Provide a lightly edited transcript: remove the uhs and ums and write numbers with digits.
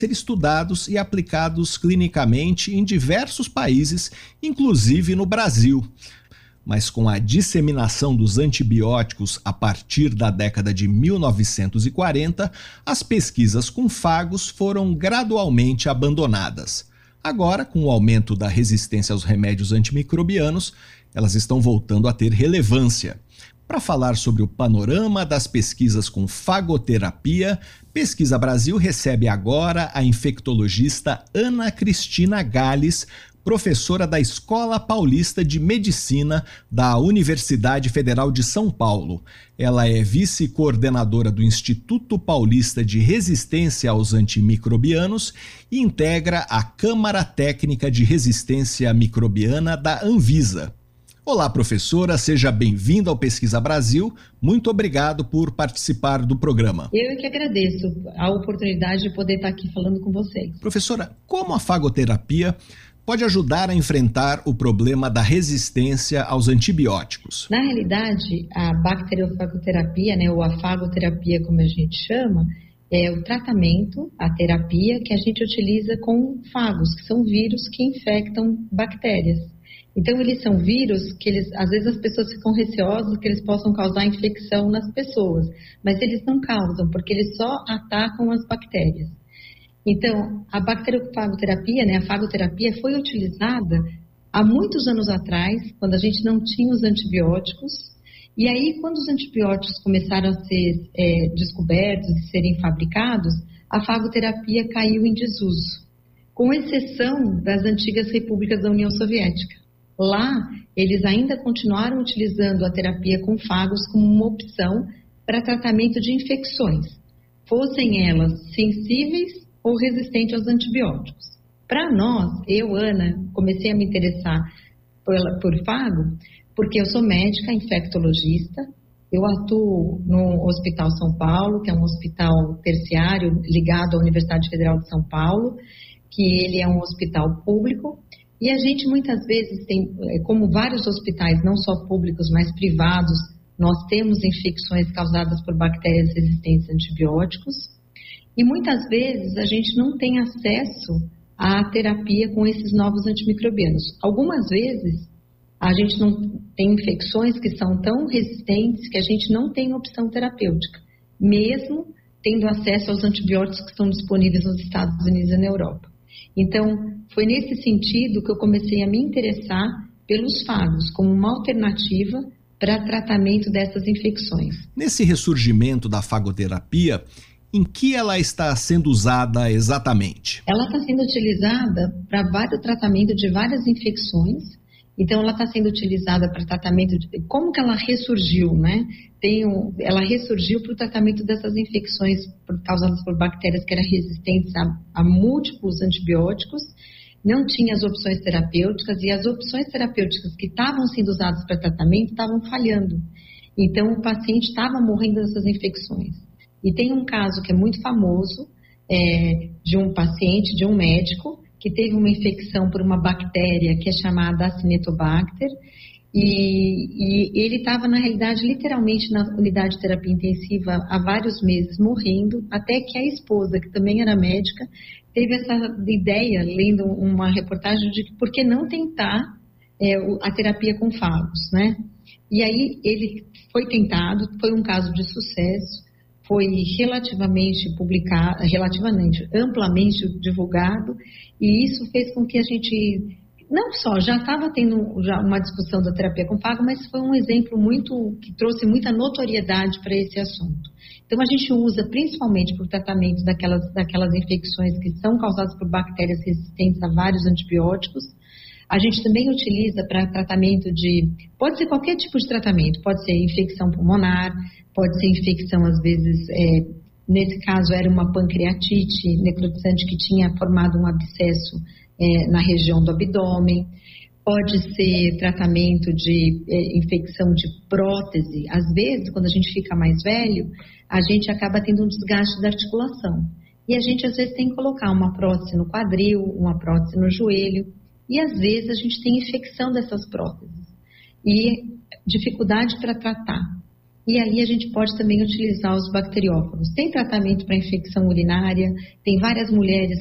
ser estudados e aplicados clinicamente em diversos países, inclusive no Brasil. Mas com a disseminação dos antibióticos a partir da década de 1940, as pesquisas com fagos foram gradualmente abandonadas. Agora, com o aumento da resistência aos remédios antimicrobianos, elas estão voltando a ter relevância. Para falar sobre o panorama das pesquisas com fagoterapia, Pesquisa Brasil recebe agora a infectologista Ana Cristina Gales, professora da Escola Paulista de Medicina da Universidade Federal de São Paulo. Ela é vice-coordenadora do Instituto Paulista de Resistência aos Antimicrobianos e integra a Câmara Técnica de Resistência Microbiana da Anvisa. Olá, professora, seja bem-vinda ao Pesquisa Brasil. Muito obrigado por participar do programa. Eu que agradeço a oportunidade de poder estar aqui falando com vocês. Professora, como a fagoterapia pode ajudar a enfrentar o problema da resistência aos antibióticos? Na realidade, a bacteriofagoterapia, ou a fagoterapia, como a gente chama, é o tratamento, a terapia que a gente utiliza com fagos, que são vírus que infectam bactérias. Então, eles são vírus que às vezes as pessoas ficam receosas que eles possam causar infecção nas pessoas, mas eles não causam, porque eles só atacam as bactérias. Então, a bacteriofagoterapia, a fagoterapia foi utilizada há muitos anos atrás, quando a gente não tinha os antibióticos, e aí quando os antibióticos começaram a ser descobertos e serem fabricados, a fagoterapia caiu em desuso, com exceção das antigas repúblicas da União Soviética. Lá, eles ainda continuaram utilizando a terapia com fagos como uma opção para tratamento de infecções, fossem elas sensíveis ou resistentes aos antibióticos. Para nós, eu, Ana, comecei a me interessar por fago porque eu sou médica infectologista, eu atuo no Hospital São Paulo, que é um hospital terciário ligado à Universidade Federal de São Paulo, que ele é um hospital público. E a gente muitas vezes tem, como vários hospitais, não só públicos, mas privados, nós temos infecções causadas por bactérias resistentes a antibióticos. E muitas vezes a gente não tem acesso à terapia com esses novos antimicrobianos. Algumas vezes a gente não tem infecções que são tão resistentes que a gente não tem opção terapêutica, mesmo tendo acesso aos antibióticos que estão disponíveis nos Estados Unidos e na Europa. Então, foi nesse sentido que eu comecei a me interessar pelos fagos, como uma alternativa para tratamento dessas infecções. Nesse ressurgimento da fagoterapia, em que ela está sendo usada exatamente? Ela está sendo utilizada para vários tratamentos de várias infecções. Então, ela está sendo utilizada para tratamento como que ela ressurgiu, Ela ressurgiu para o tratamento dessas infecções causadas por bactérias que eram resistentes a múltiplos antibióticos, não tinha as opções terapêuticas, e as opções terapêuticas que estavam sendo usadas para tratamento estavam falhando. Então, o paciente estava morrendo dessas infecções. E tem um caso que é muito famoso, de um paciente, de um médico, que teve uma infecção por uma bactéria que é chamada Acinetobacter, e ele estava, na realidade, literalmente na unidade de terapia intensiva há vários meses, morrendo, até que a esposa, que também era médica, teve essa ideia, lendo uma reportagem, de que por que não tentar a terapia com fagos, E aí ele foi tentado, foi um caso de sucesso, foi relativamente amplamente divulgado, e isso fez com que a gente, não só já estava tendo uma discussão da terapia com fago, mas foi um exemplo que trouxe muita notoriedade para esse assunto. Então, a gente usa principalmente para o tratamento daquelas infecções que são causadas por bactérias resistentes a vários antibióticos. A gente também utiliza para tratamento pode ser qualquer tipo de tratamento, pode ser infecção pulmonar, pode ser infecção, às vezes, nesse caso era uma pancreatite necrotizante que tinha formado um abscesso na região do abdômen, pode ser tratamento de infecção de prótese. Às vezes, quando a gente fica mais velho, a gente acaba tendo um desgaste da articulação. E a gente, às vezes, tem que colocar uma prótese no quadril, uma prótese no joelho, e às vezes a gente tem infecção dessas próteses e dificuldade para tratar. e aí a gente pode também utilizar os bacteriófagos. Tem tratamento para infecção urinária, tem várias mulheres